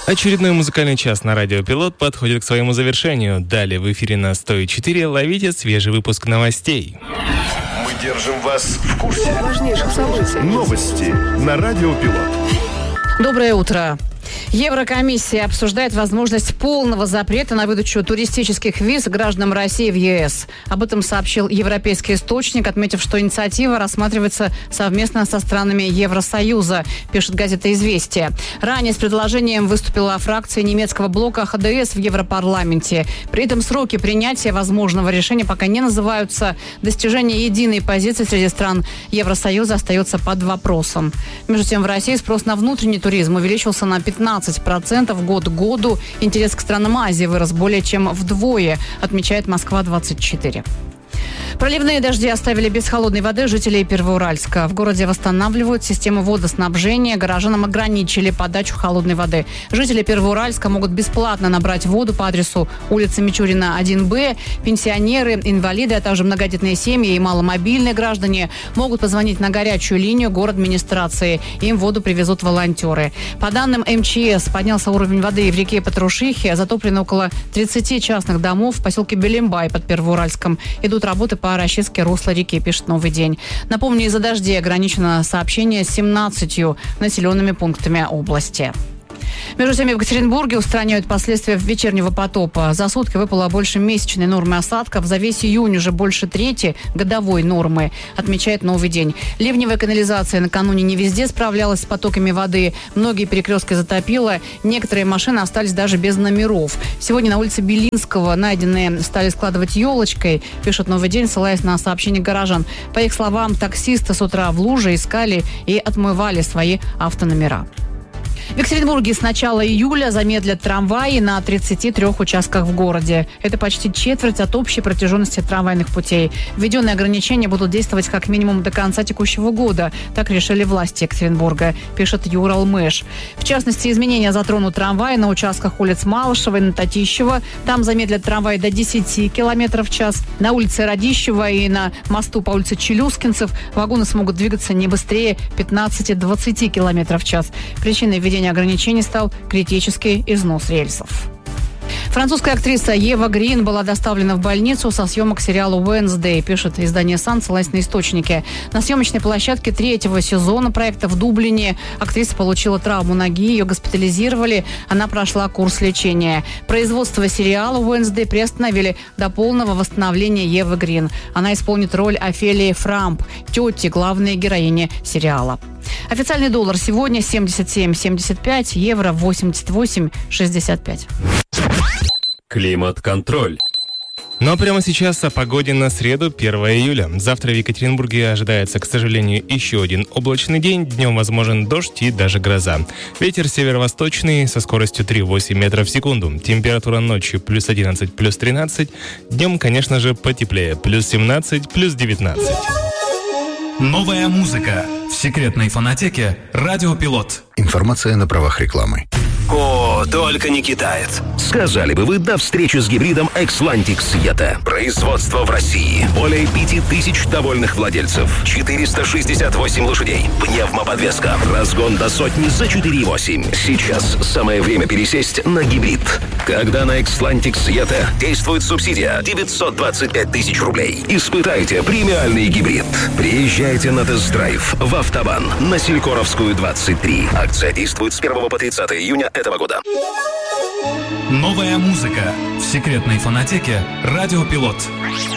Очередной музыкальный час на Радио Пилот подходит к своему завершению. Далее в эфире на 104 ловите свежий выпуск новостей. Мы держим вас в курсе важнейших событий. Новости на Радио Пилот. Доброе утро. Еврокомиссия обсуждает возможность полного запрета на выдачу туристических виз гражданам России в ЕС. Об этом сообщил европейский источник, отметив, что инициатива рассматривается совместно со странами Евросоюза, пишет газета «Известия». Ранее с предложением выступила фракция немецкого блока ХДС в Европарламенте. При этом сроки принятия возможного решения пока не называются. Достижение единой позиции среди стран Евросоюза остается под вопросом. Между тем, в России спрос на внутренний туризм увеличился на 15% год к году. Интерес к странам Азии вырос более чем вдвое, отмечает Москва-24. Проливные дожди оставили без холодной воды жителей Первоуральска. В городе восстанавливают систему водоснабжения. Горожанам ограничили подачу холодной воды. Жители Первоуральска могут бесплатно набрать воду по адресу улица Мичурина, 1Б. Пенсионеры, инвалиды, а также многодетные семьи и маломобильные граждане могут позвонить на горячую линию город-администрации. Им воду привезут волонтеры. По данным МЧС, поднялся уровень воды в реке Петрушихе. Затоплено около 30 частных домов в поселке Белимбай под Первоуральском. Идут работы по расчистке русла реки, пишет «Новый день». Напомню, из-за дождей ограничено сообщение с 17 населенными пунктами области. Между тем, в Екатеринбурге устраняют последствия вечернего потопа. За сутки выпало больше месячной нормы осадков. За весь июнь уже больше трети годовой нормы, отмечает «Новый день». Ливневая канализация накануне не везде справлялась с потоками воды. Многие перекрестки затопило. Некоторые машины остались даже без номеров. Сегодня на улице Белинского найденные стали складывать елочкой, пишет «Новый день», ссылаясь на сообщение горожан. По их словам, таксисты с утра в луже искали и отмывали свои автономера. В Екатеринбурге с начала июля замедлят трамваи на 33 участках в городе. Это почти четверть от общей протяженности трамвайных путей. Введенные ограничения будут действовать как минимум до конца текущего года. Так решили власти Екатеринбурга, пишет Юралмэш. В частности, изменения затронут трамваи на участках улиц Малышева и на Татищева. Там замедлят трамваи до 10 км в час. На улице Радищева и на мосту по улице Челюскинцев вагоны смогут двигаться не быстрее 15-20 км в час. Причиной введения ограничений стал критический износ рельсов. Французская актриса Ева Грин была доставлена в больницу со съемок сериала «Уэнсдей», пишет издание «Сан», ссылаясь на источники. На съемочной площадке 3-го сезона проекта в Дублине актриса получила травму ноги, ее госпитализировали, она прошла курс лечения. Производство сериала «Уэнсдей» приостановили до полного восстановления Евы Грин. Она исполнит роль Офелии Фрамп, тети главной героини сериала. Официальный доллар сегодня 77,75, евро 88,65. Климат-контроль. Ну а прямо сейчас о погоде на среду, 1 июля. Завтра в Екатеринбурге ожидается, к сожалению, еще один облачный день. Днем возможен дождь и даже гроза. Ветер северо-восточный со скоростью 3,8 метров в секунду. Температура ночью плюс 11, плюс 13. Днем, конечно же, потеплее. Плюс 17, плюс 19. Новая музыка в секретной фонотеке «Радио Пилот». Информация на правах рекламы. О, только не китаец. Сказали бы вы до встречи с гибридом Xlantic Siete. Производство в России. Более 5000 довольных владельцев. 468 лошадей. Пневмоподвеска. Разгон до сотни за 4,8. Сейчас самое время пересесть на гибрид. Когда на Xlantic Siete действует субсидия 925 тысяч рублей. Испытайте премиальный гибрид. Приезжайте на тест-драйв в Автобан на Селькоровскую, 23. Акция действует с 1 по 30 июня этого года. Новая музыка в секретной фонотеке «Радио Пилот».